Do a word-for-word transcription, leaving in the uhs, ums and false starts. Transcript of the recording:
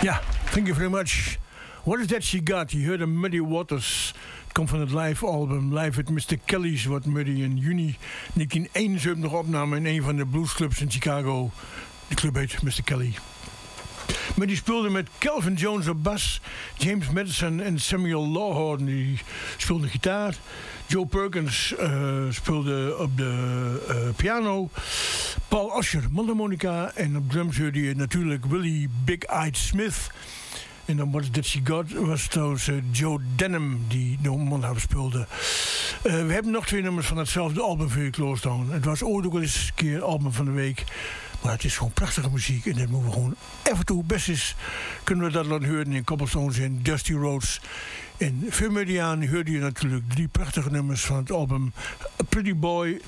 Ja, thank you very much. What is that she got? You heard a Muddy Waters. Het komt van het live album Live with mister Kelly's, wat Muddy in juni negentien eenenzeventig opnam in een van de bluesclubs in Chicago. De club heet mister Kelly. Maar die speelde met Calvin Jones op bas, James Madison en Samuel Lawhorn die speelden gitaar. Joe Perkins uh, speelde op de uh, piano. Paul Osher mondharmonica en op drums hoorde je natuurlijk Willie Big Eyed Smith. En dan What Did She Got was trouwens uh, Joe Denham die de mondharp speelde. Uh, we hebben nog twee nummers van hetzelfde album voor je klaarstaan. Het was ooit ook al eens een keer album van de week. Maar het is gewoon prachtige muziek. En dat moeten we gewoon af en toe best is. Kunnen we dat laten horen in Cobblestones en Dusty Roads. En veel mediaan hoorde je natuurlijk drie prachtige nummers van het album A Pretty Boy